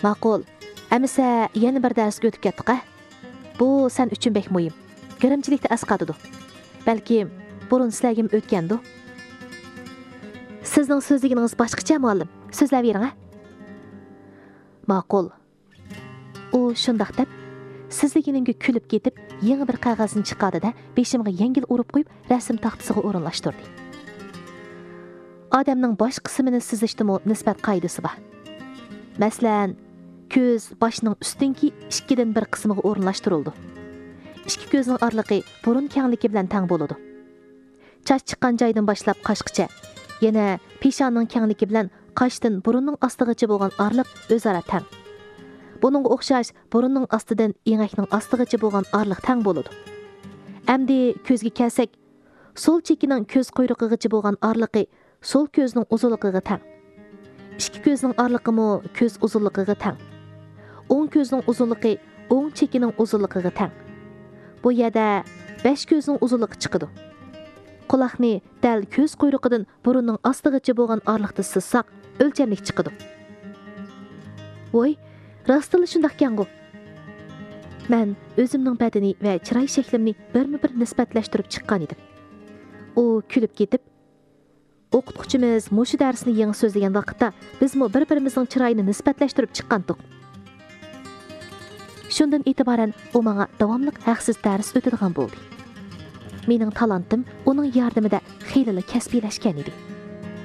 Ma'qul. Әмісә, yana bir darsga o'tib ketdik, ha? Bu sen uchun bek muhim. Girimchilikda asqatidi. Balkim burun sizlarga o'tgandi. Sizning so'zligingiz boshqacha, muallim. So'zlab bering, ha? Ma'qul. U shundaq deb sizliginingga kulib ketib, yangi bir qog'ozni chiqardi-da, beshimga yengil urib qo'yib, rasm taxtasiga o'rinlashtirdi. Odamning bosh qismini sizishdimi nisbat qoidasi bor. Masalan, ko'z boshning ustinki 2dan 1 qismiga o'rinlashtirildi. Ikki ko'zning oraliqi burun kengligi bilan teng bo'ladi. Choch chiqqan joydan boshlab qoshgacha, yana peshonning kengligi bilan qoshdan burunning ostigacha bo'lgan oraliq o'zaro teng. Buningga o'xshash burunning ostidan engakning ostigacha bo'lgan oraliq teng bo'ladi. Endi ko'zga kelsak, so'l chekining ko'z quyruqigacha bo'lgan oraliqi so'l ko'zning uzunligiga teng. Ikki ko'zning oraliqimi ko'z uzunligiga teng. O'ng ko'zning uzunligi o'ng chekining uzunligiga teng. Bu yerda 5 ko'zning uzunligi chiqadi. Quloqni dal ko'z quyruqidan burunning ostigacha bo'lgan oraliqda sızsaq, o'lchamlik chiqadi. Voy, rostila shundaq ekan-ku. Men o'zimning badani va chiroy shaklimni birma-bir nisbatlashtirib chiqqan edim. U kulib ketib, o'qituvchimiz mushu darsni yangi so'zlagan vaqtda biz bir-birimizning chiroyini nisbatlashtirib chiqqandik. Shundan e'tiboran u menga davomli haqsiz dars o'tadigan bo'ldi. Mening talantim uning yordamida xeyli kasbiylashgan edi.